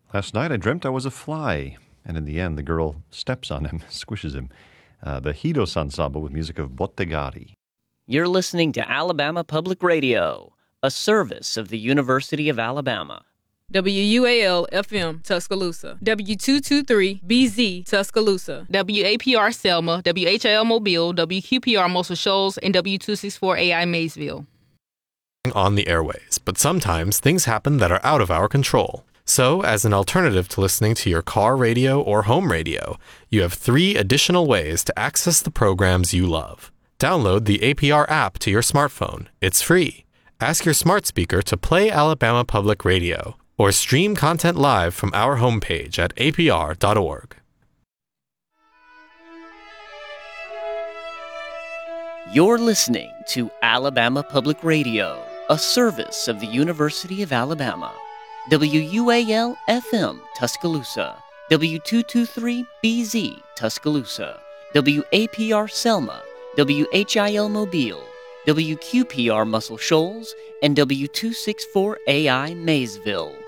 Last night I dreamt I was a fly, and in the end the girl steps on him, squishes him. The Hidos Ensemble with music of Bottegari. You're listening to Alabama Public Radio, a service of the University of Alabama. WUAL-FM, Tuscaloosa. W223-BZ, Tuscaloosa. WAPR Selma, WHIL Mobile, WQPR Muscle Shoals, and W264AI Maysville. On the airways, but sometimes things happen that are out of our control. So, as an alternative to listening to your car radio or home radio, you have 3 additional ways to access the programs you love. Download the APR app to your smartphone. It's free. Ask your smart speaker to play Alabama Public Radio, or stream content live from our homepage at apr.org. You're listening to Alabama Public Radio, a service of the University of Alabama. WUAL-FM, Tuscaloosa. W223-BZ, Tuscaloosa. WAPR Selma. WHIL Mobile. WQPR Muscle Shoals, and W264AI Maysville.